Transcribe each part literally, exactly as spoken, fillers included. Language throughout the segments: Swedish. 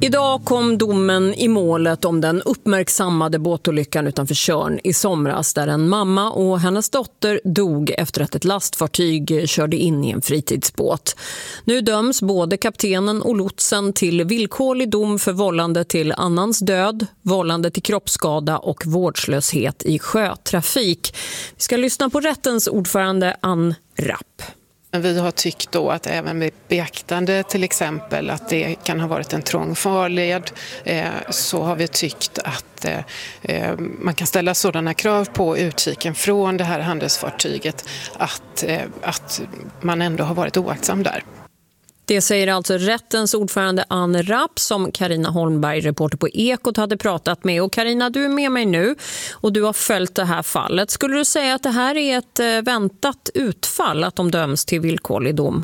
Idag kom domen i målet om den uppmärksammade båtolyckan utanför Tjörn i somras där en mamma och hennes dotter dog efter att ett lastfartyg körde in i en fritidsbåt. Nu döms både kaptenen och lotsen till villkorlig dom för vållande till annans död, vållande till kroppsskada och vårdslöshet i sjötrafik. Vi ska lyssna på rättens ordförande Ann Rapp. Vi har tyckt då att även med beaktande till exempel att det kan ha varit en trång farled eh, så har vi tyckt att eh, man kan ställa sådana krav på utkiken från det här handelsfartyget att, eh, att man ändå har varit oaktsam där. Det säger alltså rättens ordförande Ann Rapp som Carina Holmberg, reporter på Ekot, hade pratat med. Och Carina, du är med mig nu och du har följt det här fallet. Skulle du säga att det här är ett väntat utfall, att de döms till villkorlig dom?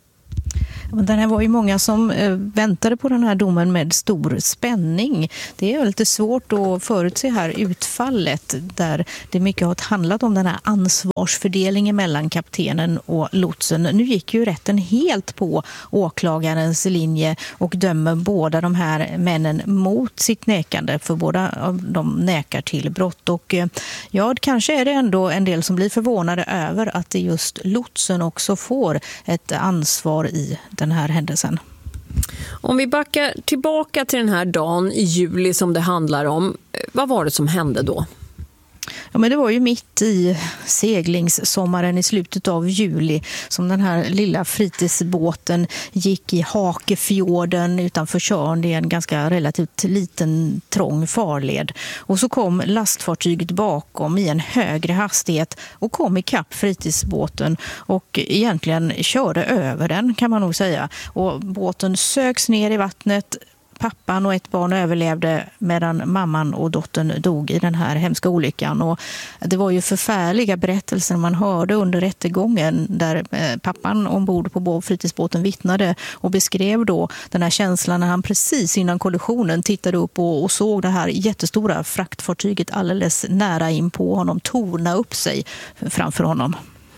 Den här var ju många som väntade på den här domen med stor spänning. Det är lite svårt att förutse här utfallet där det mycket har handlat om den här ansvarsfördelningen mellan kaptenen och lotsen. Nu gick ju rätten helt på åklagarens linje och dömer båda de här männen mot sitt nekande, för båda av dem nekar till brott. Och ja, kanske är det ändå en del som blir förvånade över att det just lotsen också får ett ansvar i den här händelsen. Om vi backar tillbaka till den här dagen i juli som det handlar om, vad var det som hände då? Ja, men det var ju mitt i seglingssommaren i slutet av juli som den här lilla fritidsbåten gick i Hakefjorden utanför Tjörn. Det är en ganska relativt liten trång farled. Och så kom lastfartyget bakom i en högre hastighet och kom i kapp fritidsbåten och egentligen körde över den, kan man nog säga. Och båten söks ner i vattnet. Pappan och ett barn överlevde medan mamman och dottern dog i den här hemska olyckan. Och det var ju förfärliga berättelser man hörde under rättegången där pappan ombord på fritidsbåten vittnade och beskrev då den här känslan när han precis innan kollisionen tittade upp och, och såg det här jättestora fraktfartyget alldeles nära in på honom torna upp sig framför honom.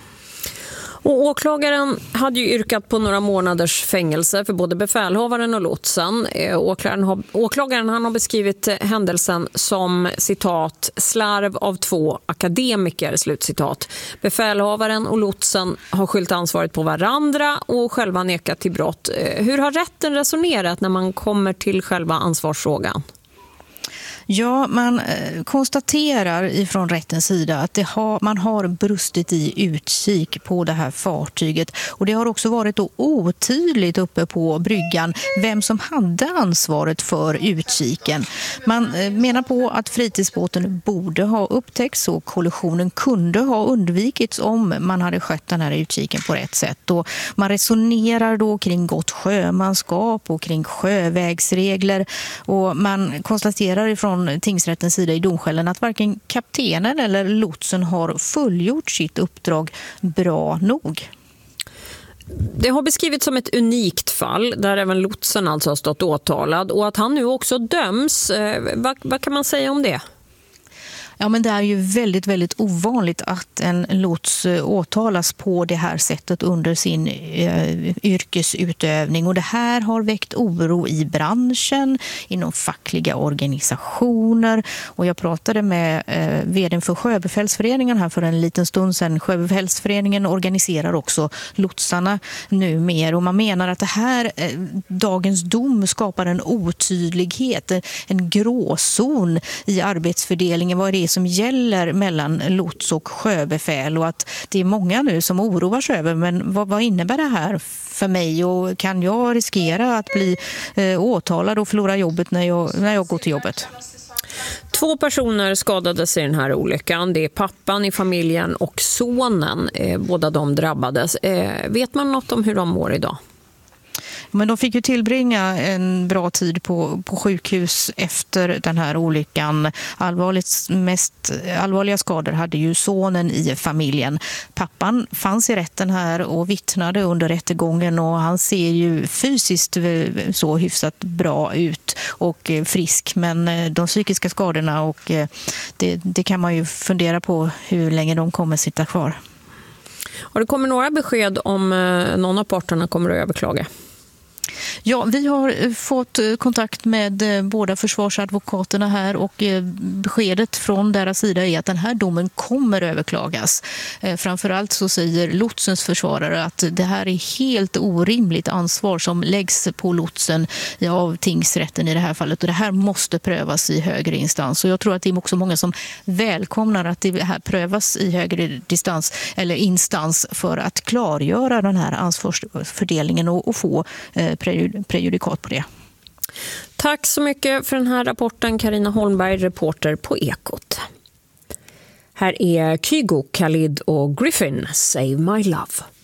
Och åklagaren hade ju yrkat på några månaders fängelse för både befälhavaren och lotsen. Åklagaren har, åklagaren han har beskrivit händelsen som, citat, slarv av två akademiker, slutcitat. Befälhavaren och lotsen har skyllt ansvaret på varandra och själva nekat till brott. Hur har rätten resonerat när man kommer till själva ansvarsfrågan? Ja, man konstaterar ifrån rättens sida att det har, man har brustit i utkik på det här fartyget. Och det har också varit då otydligt uppe på bryggan vem som hade ansvaret för utkiken. Man menar på att fritidsbåten borde ha upptäckts och kollisionen kunde ha undvikits om man hade skött den här utkiken på rätt sätt. Och man resonerar då kring gott sjömanskap och kring sjövägsregler. Och man konstaterar ifrån tingsrättens sida i domskällen att varken kaptenen eller lotsen har fullgjort sitt uppdrag bra nog. Det har beskrivits som ett unikt fall där även lotsen alltså har stått åtalad och att han nu också döms. Vad, vad kan man säga om det? Ja, men det är ju väldigt, väldigt ovanligt att en lots åtalas på det här sättet under sin eh, yrkesutövning. Och det här har väckt oro i branschen, inom fackliga organisationer. Och jag pratade med eh, vdn för Sjöbefälsföreningen här för en liten stund sedan. Sjöbefälsföreningen organiserar också lotsarna nu mer. Och man menar att det här, eh, dagens dom skapar en otydlighet, en gråzon i arbetsfördelningen. Vad är det som gäller mellan lots och sjöbefäl och att det är många nu som oroar sig över, men vad, vad innebär det här för mig och kan jag riskera att bli eh, åtalad och förlora jobbet när jag, när jag går till jobbet? Två personer skadades i den här olyckan. Det är pappan i familjen och sonen. Eh, båda de drabbades. Eh, vet man något om hur de mår idag? Men de fick ju tillbringa en bra tid på, på sjukhus efter den här olyckan. Allvarligt, mest allvarliga skador hade ju sonen i familjen. Pappan fanns i rätten här och vittnade under rättegången och han ser ju fysiskt så hyfsat bra ut och frisk. Men de psykiska skadorna och det, det kan man ju fundera på hur länge de kommer sitta kvar. Har det kommit några besked om någon av parterna kommer att överklaga? Ja, vi har fått kontakt med båda försvarsadvokaterna här och beskedet från deras sida är att den här domen kommer överklagas. Framförallt så säger lotsens försvarare att det här är helt orimligt ansvar som läggs på lotsen av tingsrätten i det här fallet och det här måste prövas i högre instans. Och jag tror att det är också många som välkomnar att det här prövas i högre distans eller instans för att klargöra den här ansvarsfördelningen och, och få eh, prejudikat på det. Tack så mycket för den här rapporten, Carina Holmberg, reporter på Ekot. Här är Kygo, Khalid och Griffin, Save My Love.